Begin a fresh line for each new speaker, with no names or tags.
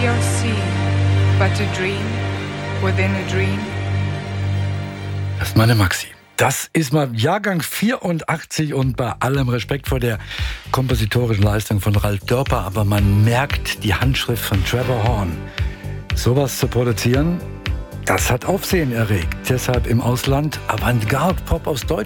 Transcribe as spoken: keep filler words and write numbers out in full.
or see but a dream within a dream?
Das ist meine Maxi. Das ist mal Jahrgang vierundachtzig und bei allem Respekt vor der kompositorischen Leistung von Ralf Dörper, aber man merkt die Handschrift von Trevor Horn. Sowas zu produzieren, das hat Aufsehen erregt. Deshalb im Ausland Avantgarde-Pop aus Deutschland.